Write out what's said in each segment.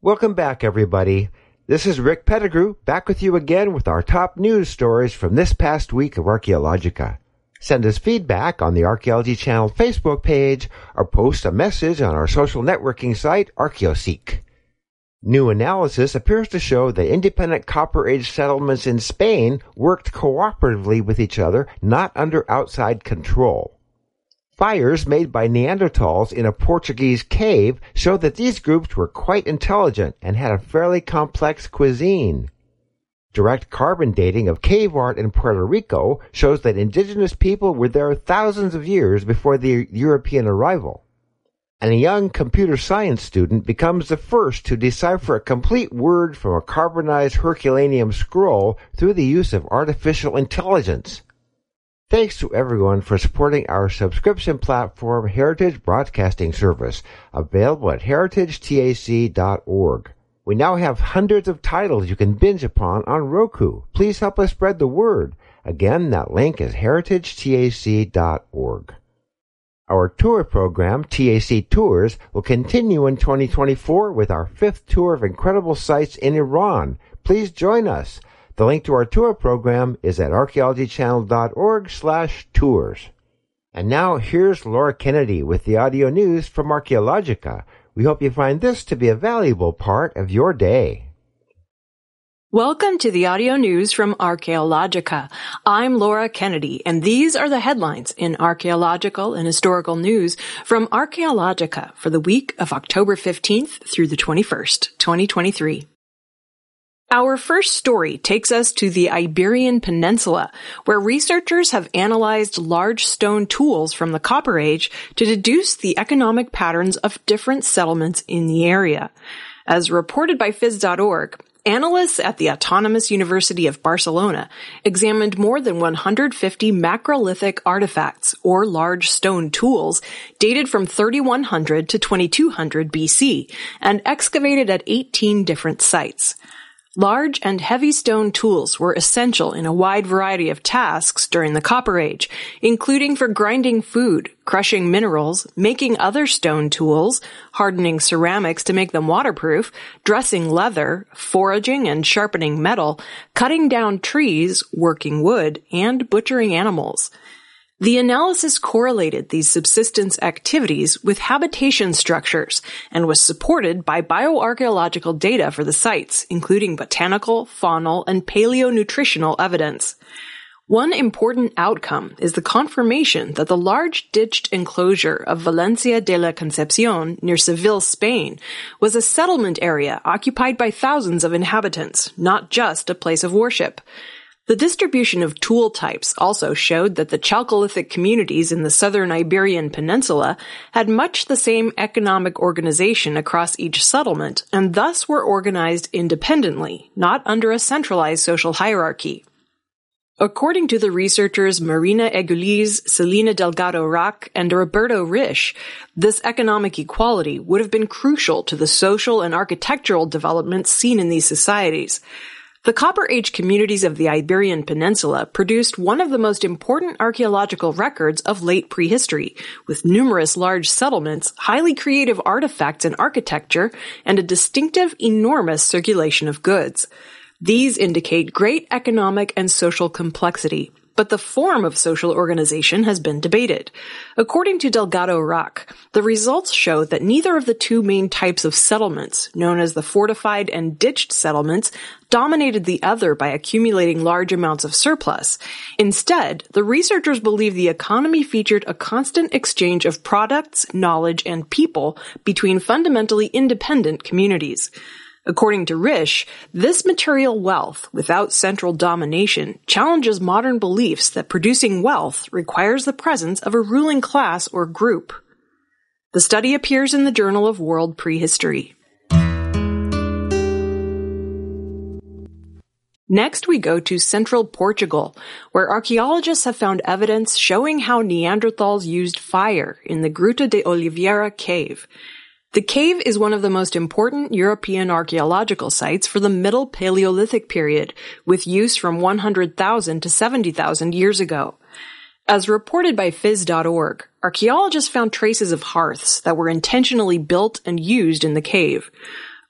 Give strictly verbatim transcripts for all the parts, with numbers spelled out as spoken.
Welcome back, everybody. This is Rick Pettigrew, back with you again with our top news stories from this past week of Archaeologica. Send us feedback on the Archaeology Channel Facebook page or post a message on our social networking site, ArchaeoSeek. New analysis appears to show that independent Copper Age settlements in Spain worked cooperatively with each other, not under outside control. Fires made by Neanderthals in a Portuguese cave show that these groups were quite intelligent and had a fairly complex cuisine. Direct carbon dating of cave art in Puerto Rico shows that indigenous people were there thousands of years before the European arrival. And a young computer science student becomes the first to decipher a complete word from a carbonized Herculaneum scroll through the use of artificial intelligence. Thanks to everyone for supporting our subscription platform, Heritage Broadcasting Service, available at heritage tac dot org. We now have hundreds of titles you can binge upon on Roku. Please help us spread the word. Again, that link is heritage tac dot org. Our tour program, T A C Tours, will continue in twenty twenty-four with our fifth tour of incredible sites in Iran. Please join us. The link to our tour program is at archaeology channel dot org slash tours. And now here's Laura Kennedy with the audio news from Archaeologica. We hope you find this to be a valuable part of your day. Welcome to the audio news from Archaeologica. I'm Laura Kennedy, and these are the headlines in archaeological and historical news from Archaeologica for the week of October fifteenth through the twenty-first, twenty twenty-three. Our first story takes us to the Iberian Peninsula, where researchers have analyzed large stone tools from the Copper Age to deduce the economic patterns of different settlements in the area. As reported by phys dot org, analysts at the Autonomous University of Barcelona examined more than one hundred fifty macrolithic artifacts, or large stone tools, dated from thirty-one hundred to twenty-two hundred B C, and excavated at eighteen different sites. Large and heavy stone tools were essential in a wide variety of tasks during the Copper Age, including for grinding food, crushing minerals, making other stone tools, hardening ceramics to make them waterproof, dressing leather, foraging and sharpening metal, cutting down trees, working wood, and butchering animals. The analysis correlated these subsistence activities with habitation structures and was supported by bioarchaeological data for the sites, including botanical, faunal, and paleonutritional evidence. One important outcome is the confirmation that the large ditched enclosure of Valencia de la Concepcion near Seville, Spain, was a settlement area occupied by thousands of inhabitants, not just a place of worship. The distribution of tool types also showed that the Chalcolithic communities in the southern Iberian Peninsula had much the same economic organization across each settlement, and thus were organized independently, not under a centralized social hierarchy. According to the researchers Marina Eguliz, Selena Delgado Rock, and Roberto Risch, this economic equality would have been crucial to the social and architectural developments seen in these societies. The Copper Age communities of the Iberian Peninsula produced one of the most important archaeological records of late prehistory, with numerous large settlements, highly creative artifacts and architecture, and a distinctive, enormous circulation of goods. These indicate great economic and social complexity, but the form of social organization has been debated. According to Delgado Rock, the results show that neither of the two main types of settlements, known as the fortified and ditched settlements, dominated the other by accumulating large amounts of surplus. Instead, the researchers believe the economy featured a constant exchange of products, knowledge, and people between fundamentally independent communities. According to Risch, this material wealth, without central domination, challenges modern beliefs that producing wealth requires the presence of a ruling class or group. The study appears in the Journal of World Prehistory. Next, we go to central Portugal, where archaeologists have found evidence showing how Neanderthals used fire in the Gruta de Oliveira cave. The cave is one of the most important European archaeological sites for the Middle Paleolithic period, with use from one hundred thousand to seventy thousand years ago. As reported by phys dot org, archaeologists found traces of hearths that were intentionally built and used in the cave.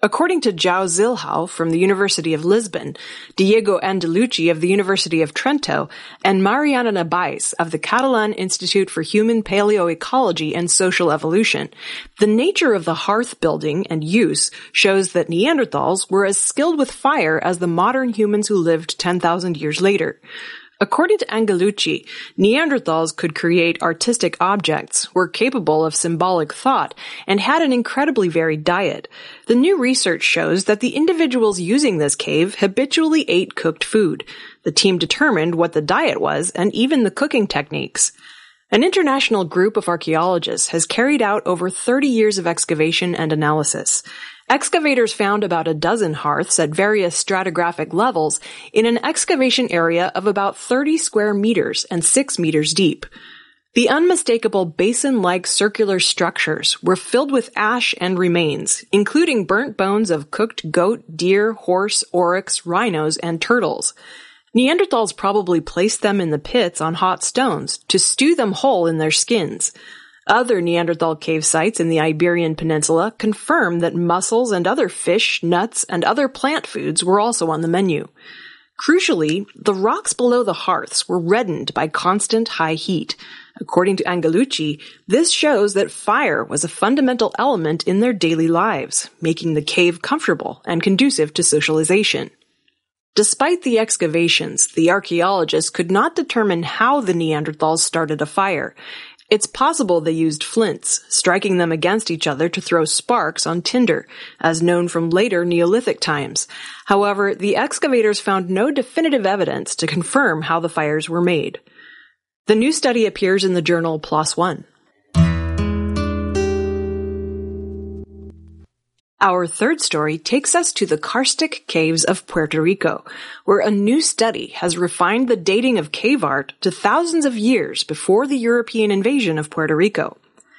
According to João Zilhau from the University of Lisbon, Diego Andalucci of the University of Trento, and Mariana Nabais of the Catalan Institute for Human Paleoecology and Social Evolution, the nature of the hearth building and use shows that Neanderthals were as skilled with fire as the modern humans who lived ten thousand years later. According to Andalucci, Neanderthals could create artistic objects, were capable of symbolic thought, and had an incredibly varied diet. The new research shows that the individuals using this cave habitually ate cooked food. The team determined what the diet was and even the cooking techniques. An international group of archaeologists has carried out over thirty years of excavation and analysis. Excavators found about a dozen hearths at various stratigraphic levels in an excavation area of about thirty square meters and six meters deep. The unmistakable basin-like circular structures were filled with ash and remains, including burnt bones of cooked goat, deer, horse, oryx, rhinos, and turtles. Neanderthals probably placed them in the pits on hot stones to stew them whole in their skins. Other Neanderthal cave sites in the Iberian Peninsula confirm that mussels and other fish, nuts, and other plant foods were also on the menu. Crucially, the rocks below the hearths were reddened by constant high heat. According to Andalucci, this shows that fire was a fundamental element in their daily lives, making the cave comfortable and conducive to socialization. Despite the excavations, the archaeologists could not determine how the Neanderthals started a fire. It's possible they used flints, striking them against each other to throw sparks on tinder, as known from later Neolithic times. However, the excavators found no definitive evidence to confirm how the fires were made. The new study appears in the journal PLOS ONE. Our third story takes us to the karstic caves of Puerto Rico, where a new study has refined the dating of cave art to thousands of years before the European invasion of Puerto Rico.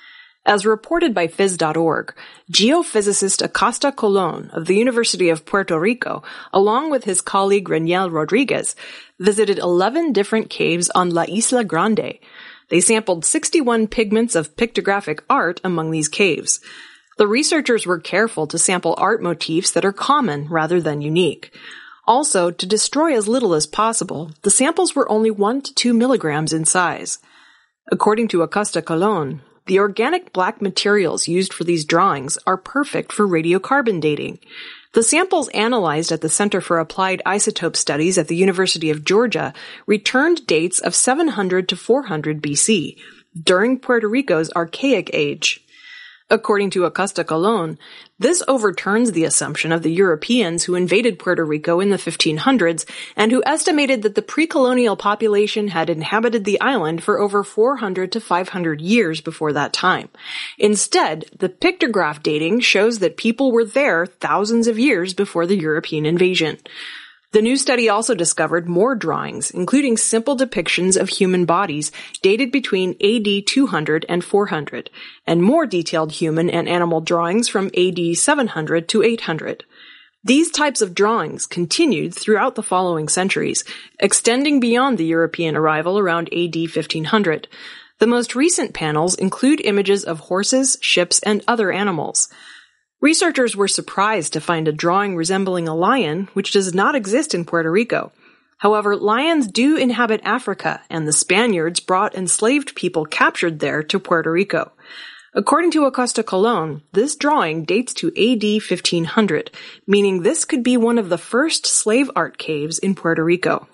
As reported by phys dot org, geophysicist Acosta Colon of the University of Puerto Rico, along with his colleague Reniel Rodriguez, visited eleven different caves on La Isla Grande. They sampled sixty-one pigments of pictographic art among these caves. The researchers were careful to sample art motifs that are common rather than unique. Also, to destroy as little as possible, the samples were only one to two milligrams in size. According to Acosta Colon, the organic black materials used for these drawings are perfect for radiocarbon dating. The samples analyzed at the Center for Applied Isotope Studies at the University of Georgia returned dates of seven hundred to four hundred B C, during Puerto Rico's Archaic Age. According to Acosta Colon, this overturns the assumption of the Europeans who invaded Puerto Rico in the fifteen hundreds and who estimated that the pre-colonial population had inhabited the island for over four hundred to five hundred years before that time. Instead, the pictograph dating shows that people were there thousands of years before the European invasion. The new study also discovered more drawings, including simple depictions of human bodies dated between A D two hundred and four hundred, and more detailed human and animal drawings from A D seven hundred to eight hundred. These types of drawings continued throughout the following centuries, extending beyond the European arrival around A D fifteen hundred. The most recent panels include images of horses, ships, and other animals. Researchers were surprised to find a drawing resembling a lion, which does not exist in Puerto Rico. However, lions do inhabit Africa, and the Spaniards brought enslaved people captured there to Puerto Rico. According to Acosta Colon, this drawing dates to A D fifteen hundred, meaning this could be one of the first slave art caves in Puerto Rico.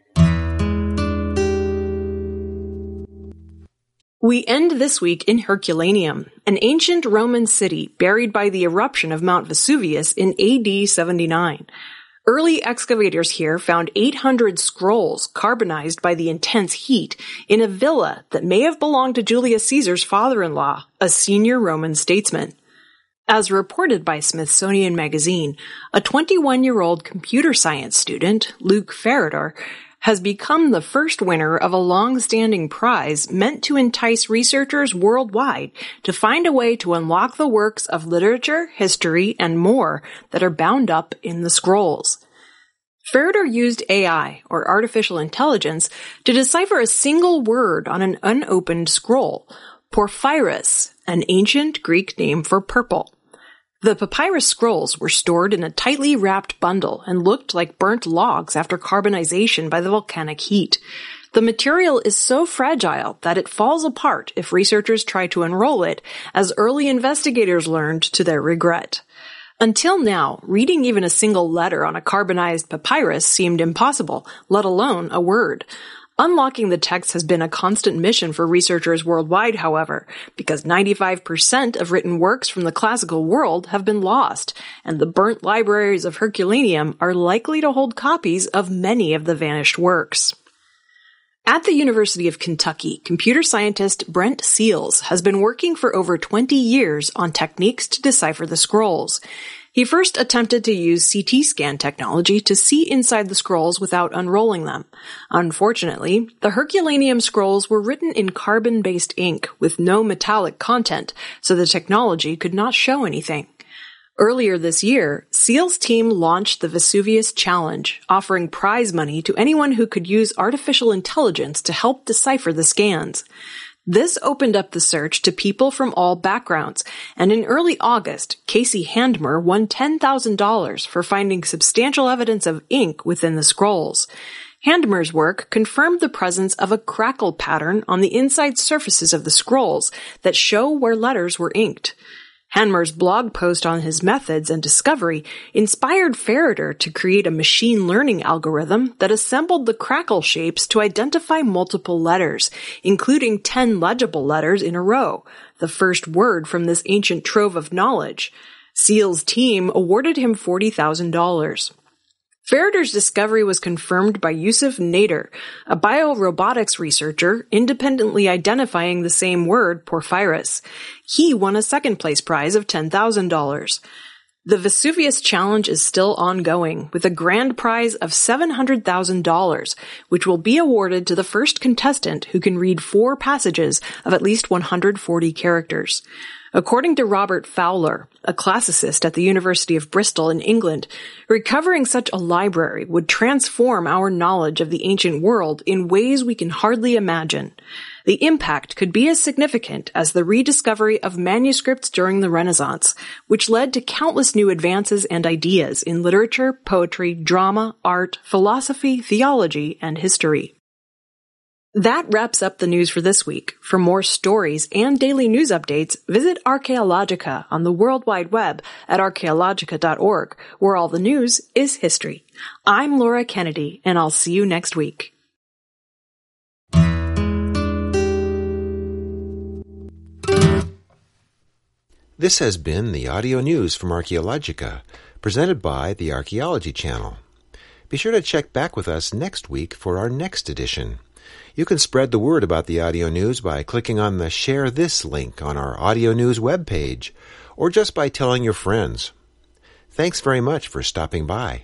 We end this week in Herculaneum, an ancient Roman city buried by the eruption of Mount Vesuvius in A D seventy-nine. Early excavators here found eight hundred scrolls carbonized by the intense heat in a villa that may have belonged to Julius Caesar's father-in-law, a senior Roman statesman. As reported by Smithsonian Magazine, a twenty-one-year-old computer science student, Luke Ferreter, has become the first winner of a long-standing prize meant to entice researchers worldwide to find a way to unlock the works of literature, history, and more that are bound up in the scrolls. Ferreter used A I, or artificial intelligence, to decipher a single word on an unopened scroll, porphyrus, an ancient Greek name for purple. The papyrus scrolls were stored in a tightly wrapped bundle and looked like burnt logs after carbonization by the volcanic heat. The material is so fragile that it falls apart if researchers try to unroll it, as early investigators learned to their regret. Until now, reading even a single letter on a carbonized papyrus seemed impossible, let alone a word. Unlocking the text has been a constant mission for researchers worldwide, however, because ninety-five percent of written works from the classical world have been lost, and the burnt libraries of Herculaneum are likely to hold copies of many of the vanished works. At the University of Kentucky, computer scientist Brent Seals has been working for over twenty years on techniques to decipher the scrolls. He first attempted to use C T scan technology to see inside the scrolls without unrolling them. Unfortunately, the Herculaneum scrolls were written in carbon-based ink with no metallic content, so the technology could not show anything. Earlier this year, Seals' team launched the Vesuvius Challenge, offering prize money to anyone who could use artificial intelligence to help decipher the scans. This opened up the search to people from all backgrounds, and in early August, Casey Handmer won ten thousand dollars for finding substantial evidence of ink within the scrolls. Handmer's work confirmed the presence of a crackle pattern on the inside surfaces of the scrolls that show where letters were inked. Handmer's blog post on his methods and discovery inspired Fareder to create a machine learning algorithm that assembled the crackle shapes to identify multiple letters, including ten legible letters in a row, the first word from this ancient trove of knowledge. Seals' team awarded him forty thousand dollars. Fareder's discovery was confirmed by Yusuf Nader, a biorobotics researcher independently identifying the same word, porphyrus. He won a second-place prize of ten thousand dollars. The Vesuvius Challenge is still ongoing, with a grand prize of seven hundred thousand dollars, which will be awarded to the first contestant who can read four passages of at least one hundred forty characters. According to Robert Fowler, a classicist at the University of Bristol in England, recovering such a library would transform our knowledge of the ancient world in ways we can hardly imagine. The impact could be as significant as the rediscovery of manuscripts during the Renaissance, which led to countless new advances and ideas in literature, poetry, drama, art, philosophy, theology, and history. That wraps up the news for this week. For more stories and daily news updates, visit Archaeologica on the World Wide Web at archaeologica dot org, where all the news is history. I'm Laura Kennedy, and I'll see you next week. This has been the audio news from Archaeologica, presented by the Archaeology Channel. Be sure to check back with us next week for our next edition. You can spread the word about the audio news by clicking on the Share This link on our audio news webpage, or just by telling your friends. Thanks very much for stopping by.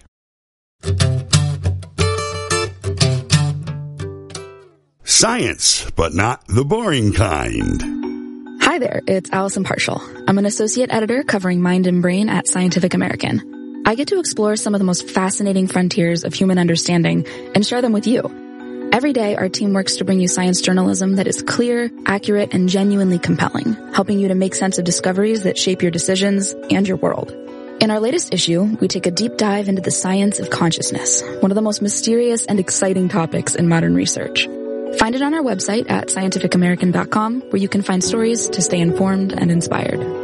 Science, but not the boring kind. Hi there, it's Allison Partial. I'm an associate editor covering mind and brain at Scientific American. I get to explore some of the most fascinating frontiers of human understanding and share them with you. Every day, our team works to bring you science journalism that is clear, accurate, and genuinely compelling, helping you to make sense of discoveries that shape your decisions and your world. In our latest issue, we take a deep dive into the science of consciousness, one of the most mysterious and exciting topics in modern research. Find it on our website at scientific american dot com, where you can find stories to stay informed and inspired.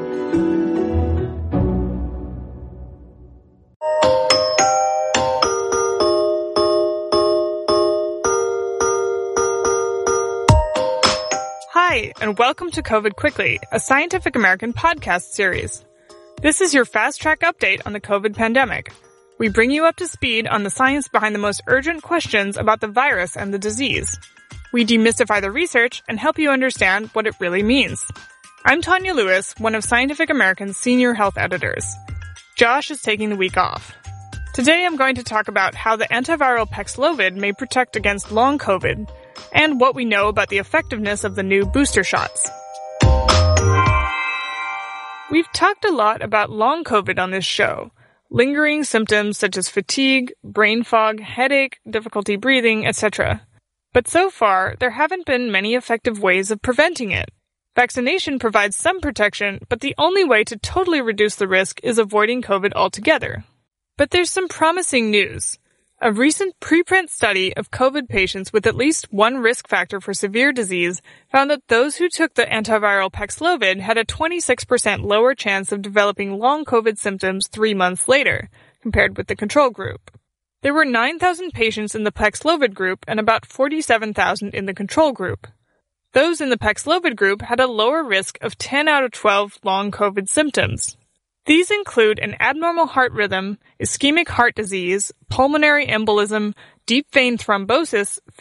Hi, and welcome to COVID Quickly, a Scientific American podcast series. This is your fast-track update on the COVID pandemic. We bring you up to speed on the science behind the most urgent questions about the virus and the disease. We demystify the research and help you understand what it really means. I'm Tanya Lewis, one of Scientific American's senior health editors. Josh is taking the week off. Today I'm going to talk about how the antiviral Paxlovid may protect against long COVID, and what we know about the effectiveness of the new booster shots. We've talked a lot about long COVID on this show. Lingering symptoms such as fatigue, brain fog, headache, difficulty breathing, et cetera. But so far, there haven't been many effective ways of preventing it. Vaccination provides some protection, but the only way to totally reduce the risk is avoiding COVID altogether. But there's some promising news. A recent preprint study of COVID patients with at least one risk factor for severe disease found that those who took the antiviral Paxlovid had a twenty-six percent lower chance of developing long COVID symptoms three months later, compared with the control group. There were nine thousand patients in the Paxlovid group and about forty-seven thousand in the control group. Those in the Paxlovid group had a lower risk of ten out of twelve long COVID symptoms. These include an abnormal heart rhythm, ischemic heart disease, pulmonary embolism, deep vein thrombosis,